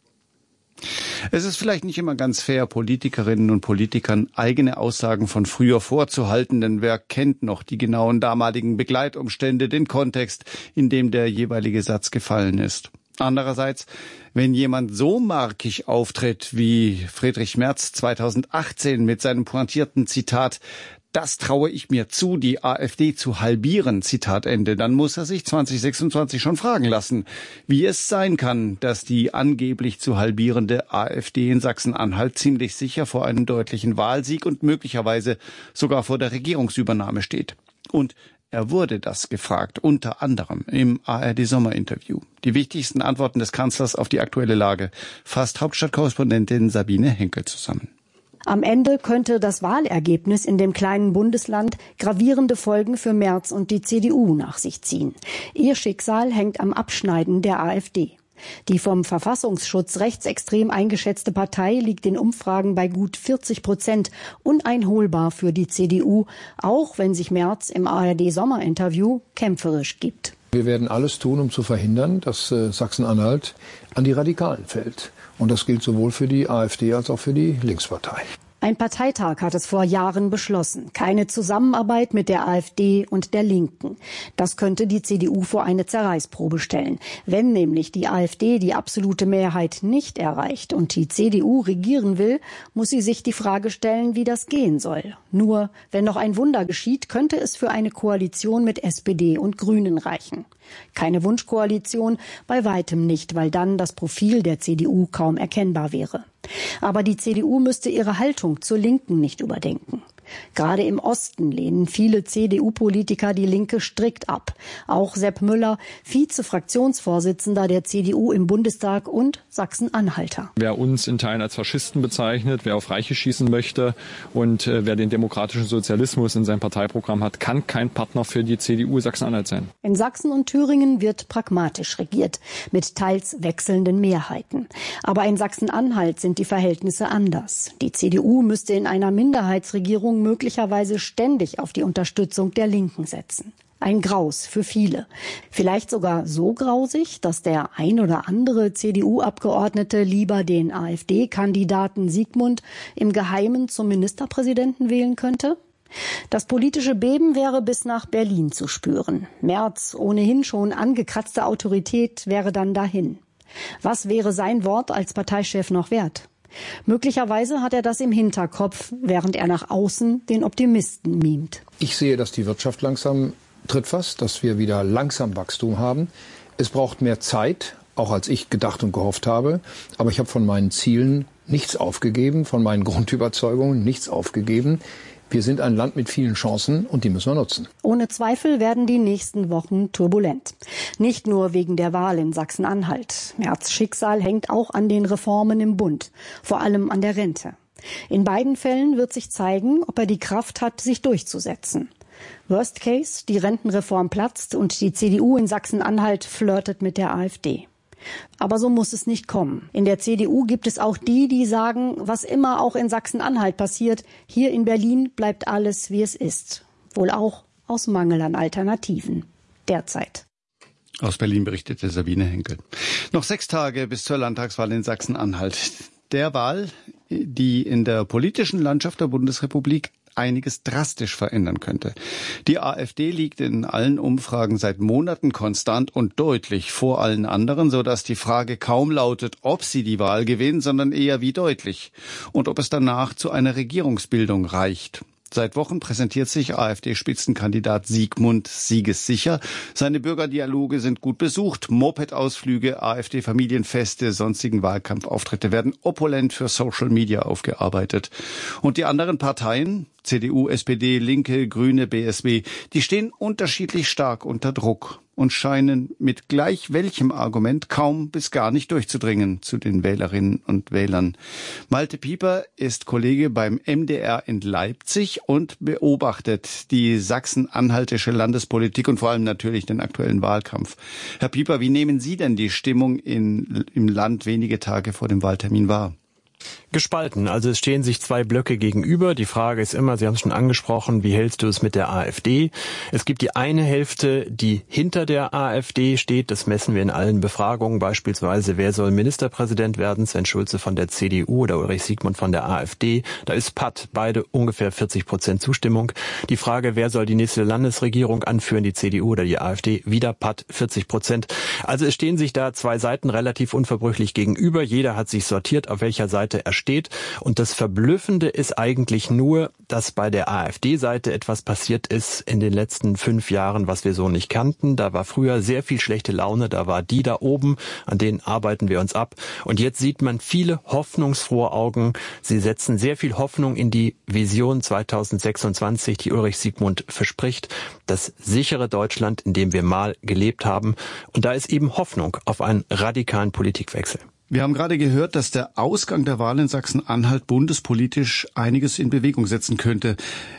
Es ist vielleicht nicht immer ganz fair, Politikerinnen und Politikern eigene Aussagen von früher vorzuhalten, denn wer kennt noch die genauen damaligen Begleitumstände, den Kontext, in dem der jeweilige Satz gefallen ist. Andererseits, wenn jemand so markig auftritt wie Friedrich Merz zweitausendachtzehn mit seinem pointierten Zitat: Das traue ich mir zu, die AfD zu halbieren, Zitat Ende, dann muss er sich zwanzig sechsundzwanzig schon fragen lassen, wie es sein kann, dass die angeblich zu halbierende AfD in Sachsen-Anhalt ziemlich sicher vor einem deutlichen Wahlsieg und möglicherweise sogar vor der Regierungsübernahme steht. Und er wurde das gefragt, unter anderem im A R D-Sommerinterview. Die wichtigsten Antworten des Kanzlers auf die aktuelle Lage fasst Hauptstadtkorrespondentin Sabine Henkel zusammen. Am Ende könnte das Wahlergebnis in dem kleinen Bundesland gravierende Folgen für Merz und die C D U nach sich ziehen. Ihr Schicksal hängt am Abschneiden der AfD. Die vom Verfassungsschutz rechtsextrem eingeschätzte Partei liegt in Umfragen bei gut vierzig Prozent, uneinholbar für die C D U, auch wenn sich Merz im A R D-Sommerinterview kämpferisch gibt. Wir werden alles tun, um zu verhindern, dass äh, Sachsen-Anhalt an die Radikalen fällt. Und das gilt sowohl für die AfD als auch für die Linkspartei. Ein Parteitag hat es vor Jahren beschlossen. Keine Zusammenarbeit mit der AfD und der Linken. Das könnte die C D U vor eine Zerreißprobe stellen. Wenn nämlich die AfD die absolute Mehrheit nicht erreicht und die C D U regieren will, muss sie sich die Frage stellen, wie das gehen soll. Nur, wenn noch ein Wunder geschieht, könnte es für eine Koalition mit S P D und Grünen reichen. Keine Wunschkoalition, bei weitem nicht, weil dann das Profil der C D U kaum erkennbar wäre. Aber die C D U müsste ihre Haltung zur Linken nicht überdenken. Gerade im Osten lehnen viele C D U-Politiker die Linke strikt ab. Auch Sepp Müller, Vize-Fraktionsvorsitzender der C D U im Bundestag und Sachsen-Anhalter. Wer uns in Teilen als Faschisten bezeichnet, wer auf Reiche schießen möchte und äh, wer den demokratischen Sozialismus in seinem Parteiprogramm hat, kann kein Partner für die C D U Sachsen-Anhalt sein. In Sachsen und Thüringen wird pragmatisch regiert, mit teils wechselnden Mehrheiten. Aber in Sachsen-Anhalt sind die Verhältnisse anders. Die C D U müsste in einer Minderheitsregierung möglicherweise ständig auf die Unterstützung der Linken setzen. Ein Graus für viele. Vielleicht sogar so grausig, dass der ein oder andere C D U-Abgeordnete lieber den AfD-Kandidaten Siegmund im Geheimen zum Ministerpräsidenten wählen könnte? Das politische Beben wäre bis nach Berlin zu spüren. Merz, ohnehin schon angekratzte Autorität, wäre dann dahin. Was wäre sein Wort als Parteichef noch wert? Möglicherweise hat er das im Hinterkopf, während er nach außen den Optimisten mimt. Ich sehe, dass die Wirtschaft langsam trittfasst, dass wir wieder langsam Wachstum haben. Es braucht mehr Zeit, auch als ich gedacht und gehofft habe. Aber ich habe von meinen Zielen nichts aufgegeben, von meinen Grundüberzeugungen nichts aufgegeben. Wir sind ein Land mit vielen Chancen und die müssen wir nutzen. Ohne Zweifel werden die nächsten Wochen turbulent. Nicht nur wegen der Wahl in Sachsen-Anhalt. Merz' Schicksal hängt auch an den Reformen im Bund, vor allem an der Rente. In beiden Fällen wird sich zeigen, ob er die Kraft hat, sich durchzusetzen. Worst Case, die Rentenreform platzt und die C D U in Sachsen-Anhalt flirtet mit der AfD. Aber so muss es nicht kommen. In der C D U gibt es auch die, die sagen, was immer auch in Sachsen-Anhalt passiert, hier in Berlin bleibt alles, wie es ist. Wohl auch aus Mangel an Alternativen. Derzeit. Aus Berlin berichtete Sabine Henkel. Noch sechs Tage bis zur Landtagswahl in Sachsen-Anhalt. Der Wahl, die in der politischen Landschaft der Bundesrepublik einiges drastisch verändern könnte. Die AfD liegt in allen Umfragen seit Monaten konstant und deutlich vor allen anderen, sodass die Frage kaum lautet, ob sie die Wahl gewinnt, sondern eher wie deutlich und ob es danach zu einer Regierungsbildung reicht. Seit Wochen präsentiert sich AfD-Spitzenkandidat Sigmund siegessicher. Seine Bürgerdialoge sind gut besucht. Moped-Ausflüge, AfD-Familienfeste, sonstigen Wahlkampfauftritte werden opulent für Social Media aufgearbeitet. Und die anderen Parteien, C D U, S P D, Linke, Grüne, B S W, die stehen unterschiedlich stark unter Druck und scheinen mit gleich welchem Argument kaum bis gar nicht durchzudringen zu den Wählerinnen und Wählern. Malte Pieper ist Kollege beim M D R in Leipzig und beobachtet die sachsen-anhaltische Landespolitik und vor allem natürlich den aktuellen Wahlkampf. Herr Pieper, wie nehmen Sie denn die Stimmung in, im Land wenige Tage vor dem Wahltermin wahr? Gespalten. Also es stehen sich zwei Blöcke gegenüber. Die Frage ist immer, Sie haben es schon angesprochen, wie hältst du es mit der AfD? Es gibt die eine Hälfte, die hinter der AfD steht. Das messen wir in allen Befragungen. Beispielsweise, wer soll Ministerpräsident werden? Sven Schulze von der C D U oder Ulrich Siegmund von der AfD. Da ist Patt, beide ungefähr vierzig Prozent Zustimmung. Die Frage, wer soll die nächste Landesregierung anführen? Die C D U oder die AfD? Wieder Patt, vierzig Prozent. Also es stehen sich da zwei Seiten relativ unverbrüchlich gegenüber. Jeder hat sich sortiert, auf welcher Seite er steht. Und das Verblüffende ist eigentlich nur, dass bei der AfD-Seite etwas passiert ist in den letzten fünf Jahren, was wir so nicht kannten. Da war früher sehr viel schlechte Laune, da war die da oben, an denen arbeiten wir uns ab. Und jetzt sieht man viele hoffnungsfrohe Augen. Sie setzen sehr viel Hoffnung in die Vision zweitausendsechsundzwanzig, die Ulrich Siegmund verspricht. Das sichere Deutschland, in dem wir mal gelebt haben. Und da ist eben Hoffnung auf einen radikalen Politikwechsel. Wir haben gerade gehört, dass der Ausgang der Wahl in Sachsen-Anhalt bundespolitisch einiges in Bewegung setzen könnte.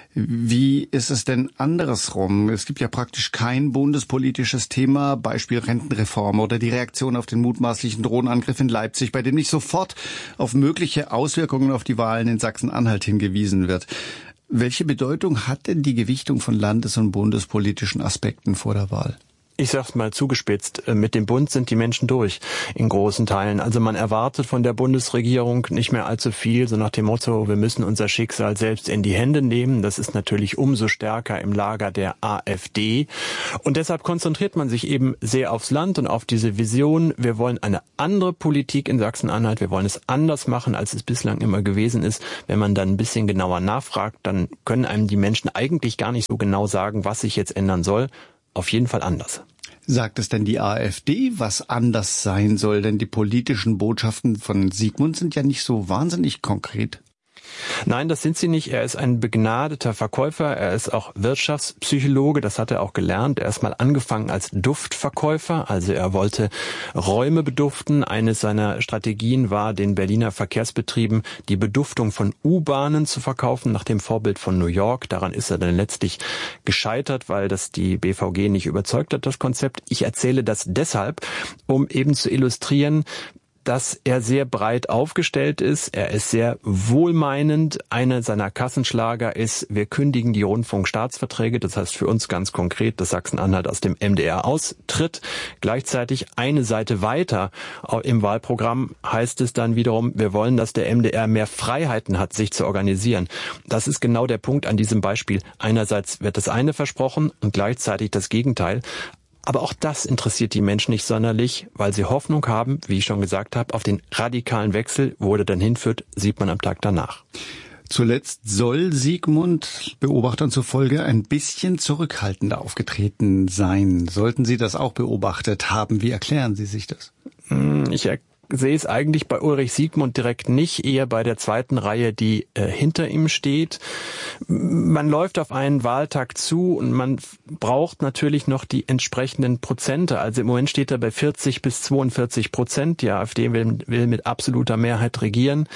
Wie ist es denn andersrum? Es gibt ja praktisch kein bundespolitisches Thema, Beispiel Rentenreform oder die Reaktion auf den mutmaßlichen Drohnenangriff in Leipzig, bei dem nicht sofort auf mögliche Auswirkungen auf die Wahlen in Sachsen-Anhalt hingewiesen wird. Welche Bedeutung hat denn die Gewichtung von landes- und bundespolitischen Aspekten vor der Wahl? Ich sag's mal zugespitzt, mit dem Bund sind die Menschen durch, in großen Teilen. Also man erwartet von der Bundesregierung nicht mehr allzu viel, so nach dem Motto, wir müssen unser Schicksal selbst in die Hände nehmen. Das ist natürlich umso stärker im Lager der AfD. Und deshalb konzentriert man sich eben sehr aufs Land und auf diese Vision. Wir wollen eine andere Politik in Sachsen-Anhalt. Wir wollen es anders machen, als es bislang immer gewesen ist. Wenn man dann ein bisschen genauer nachfragt, dann können einem die Menschen eigentlich gar nicht so genau sagen, was sich jetzt ändern soll. Auf jeden Fall anders. Sagt es denn die AfD, was anders sein soll? Denn die politischen Botschaften von Sigmund sind ja nicht so wahnsinnig konkret. Nein, das sind sie nicht. Er ist ein begnadeter Verkäufer. Er ist auch Wirtschaftspsychologe. Das hat er auch gelernt. Er ist mal angefangen als Duftverkäufer. Also er wollte Räume beduften. Eines seiner Strategien war, den Berliner Verkehrsbetrieben die Beduftung von U-Bahnen zu verkaufen, nach dem Vorbild von New York. Daran ist er dann letztlich gescheitert, weil das die B V G nicht überzeugt hat, das Konzept. Ich erzähle das deshalb, um eben zu illustrieren, dass er sehr breit aufgestellt ist. Er ist sehr wohlmeinend. Einer seiner Kassenschlager ist, wir kündigen die Rundfunkstaatsverträge. Das heißt für uns ganz konkret, dass Sachsen-Anhalt aus dem M D R austritt. Gleichzeitig eine Seite weiter im Wahlprogramm heißt es dann wiederum, wir wollen, dass der M D R mehr Freiheiten hat, sich zu organisieren. Das ist genau der Punkt an diesem Beispiel. Einerseits wird das eine versprochen und gleichzeitig das Gegenteil. Aber auch das interessiert die Menschen nicht sonderlich, weil sie Hoffnung haben, wie ich schon gesagt habe, auf den radikalen Wechsel. Wo er dann hinführt, sieht man am Tag danach. Zuletzt soll Sigmund Beobachtern zufolge ein bisschen zurückhaltender aufgetreten sein. Sollten Sie das auch beobachtet haben, wie erklären Sie sich das? Ich erkläre sehe es eigentlich bei Ulrich Siegmund direkt nicht, eher bei der zweiten Reihe, die äh, hinter ihm steht. Man läuft auf einen Wahltag zu und man braucht natürlich noch die entsprechenden Prozente. Also im Moment steht er bei vierzig bis zweiundvierzig Prozent. Die AfD will, will mit absoluter Mehrheit regieren.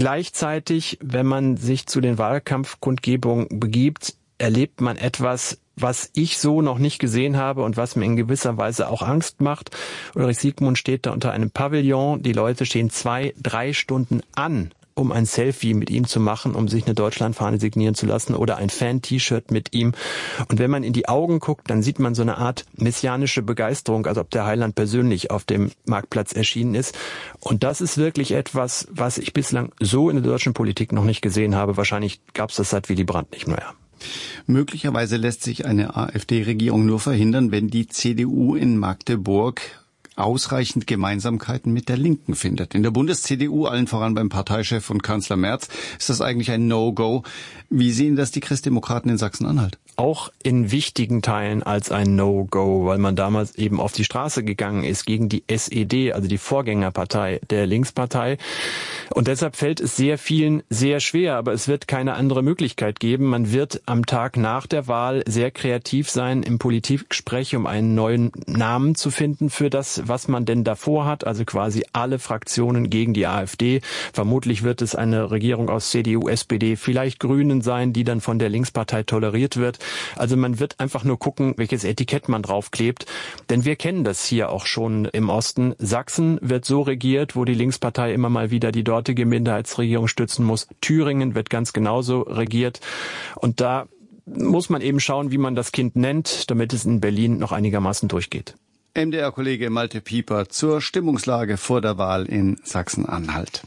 Gleichzeitig, wenn man sich zu den Wahlkampfkundgebungen begibt, erlebt man etwas, was ich so noch nicht gesehen habe und was mir in gewisser Weise auch Angst macht. Ulrich Siegmund steht da unter einem Pavillon. Die Leute stehen zwei, drei Stunden an, um ein Selfie mit ihm zu machen, um sich eine Deutschlandfahne signieren zu lassen oder ein Fan-T-Shirt mit ihm. Und wenn man in die Augen guckt, dann sieht man so eine Art messianische Begeisterung, als ob der Heiland persönlich auf dem Marktplatz erschienen ist. Und das ist wirklich etwas, was ich bislang so in der deutschen Politik noch nicht gesehen habe. Wahrscheinlich gab es das seit Willy Brandt nicht mehr. Möglicherweise lässt sich eine AfD-Regierung nur verhindern, wenn die C D U in Magdeburg ausreichend Gemeinsamkeiten mit der Linken findet. In der Bundes-C D U, allen voran beim Parteichef und Kanzler Merz, ist das eigentlich ein No-Go. Wie sehen das die Christdemokraten in Sachsen-Anhalt? Auch in wichtigen Teilen als ein No-Go, weil man damals eben auf die Straße gegangen ist gegen die S E D, also die Vorgängerpartei der Linkspartei. Und deshalb fällt es sehr vielen sehr schwer, aber es wird keine andere Möglichkeit geben. Man wird am Tag nach der Wahl sehr kreativ sein im Politikgespräch, um einen neuen Namen zu finden für das, was man denn davor hat, also quasi alle Fraktionen gegen die AfD. Vermutlich wird es eine Regierung aus C D U, S P D, vielleicht Grünen sein, die dann von der Linkspartei toleriert wird. Also man wird einfach nur gucken, welches Etikett man draufklebt. Denn wir kennen das hier auch schon im Osten. Sachsen wird so regiert, wo die Linkspartei immer mal wieder die dortige Minderheitsregierung stützen muss. Thüringen wird ganz genauso regiert. Und da muss man eben schauen, wie man das Kind nennt, damit es in Berlin noch einigermaßen durchgeht. M D R-Kollege Malte Pieper zur Stimmungslage vor der Wahl in Sachsen-Anhalt.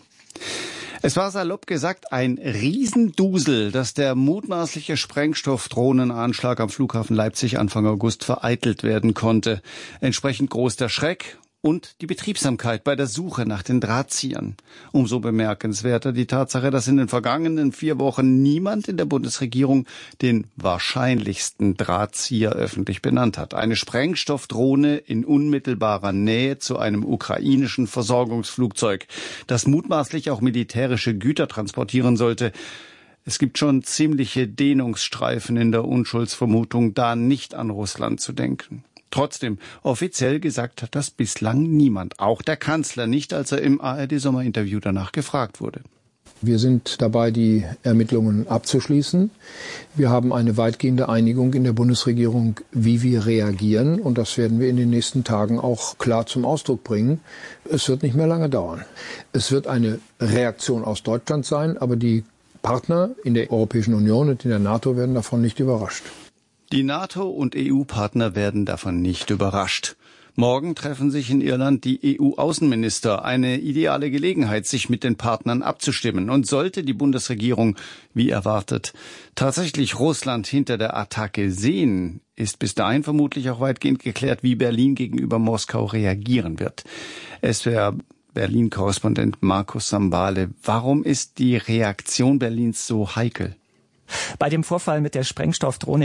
Es war salopp gesagt ein Riesendusel, dass der mutmaßliche Sprengstoffdrohnenanschlag am Flughafen Leipzig Anfang August vereitelt werden konnte. Entsprechend groß der Schreck und die Betriebsamkeit bei der Suche nach den Drahtziehern. Umso bemerkenswerter die Tatsache, dass in den vergangenen vier Wochen niemand in der Bundesregierung den wahrscheinlichsten Drahtzieher öffentlich benannt hat. Eine Sprengstoffdrohne in unmittelbarer Nähe zu einem ukrainischen Versorgungsflugzeug, das mutmaßlich auch militärische Güter transportieren sollte. Es gibt schon ziemliche Dehnungsstreifen in der Unschuldsvermutung, da nicht an Russland zu denken. Trotzdem, offiziell gesagt hat das bislang niemand, auch der Kanzler nicht, als er im A R D-Sommerinterview danach gefragt wurde. Wir sind dabei, die Ermittlungen abzuschließen. Wir haben eine weitgehende Einigung in der Bundesregierung, wie wir reagieren. Und das werden wir in den nächsten Tagen auch klar zum Ausdruck bringen. Es wird nicht mehr lange dauern. Es wird eine Reaktion aus Deutschland sein, aber die Partner in der Europäischen Union und in der NATO werden davon nicht überrascht. Die NATO und E U-Partner werden davon nicht überrascht. Morgen treffen sich in Irland die E U-Außenminister. Eine ideale Gelegenheit, sich mit den Partnern abzustimmen. Und sollte die Bundesregierung, wie erwartet, tatsächlich Russland hinter der Attacke sehen, ist bis dahin vermutlich auch weitgehend geklärt, wie Berlin gegenüber Moskau reagieren wird. S W R Berlin-Korrespondent Markus Sambale. Warum ist die Reaktion Berlins so heikel? Bei dem Vorfall mit der Sprengstoffdrohne